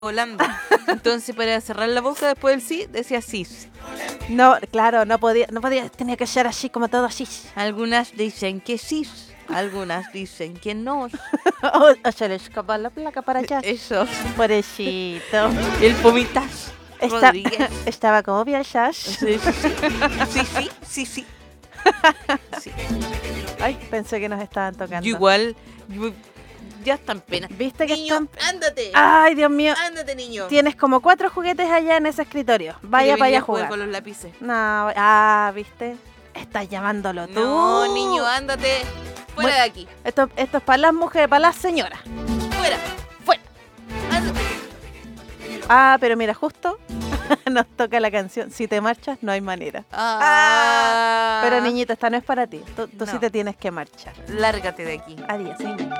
volando. Entonces, para cerrar la boca después del sí, decía sí. No, claro, no podía, tenía que ser así como todo así. Algunas dicen que sí, algunas dicen que no. O se le escapa la placa para allá. Eso. Pobrecito. El Pomitas Rodríguez. Estaba como bien, Sash. Sí. Sí. Ay, pensé que nos estaban tocando. Yo igual, ya está en pena. ¿Viste que Niño, están? ándate. Ay, Dios mío. Ándate, niño. Tienes como 4 juguetes allá en ese escritorio. Vaya para allá a jugar. Con los lápices. No, ¿viste? Estás llamándolo tú. No, niño, ándate. Fuera de aquí. Esto es para las mujeres, para las señoras. Fuera. Ándate. Pero mira, justo nos toca la canción. Si te marchas, no hay manera. Pero niñito, esta no es para ti. Tú sí No. te tienes que marchar. Lárgate de aquí. Adiós.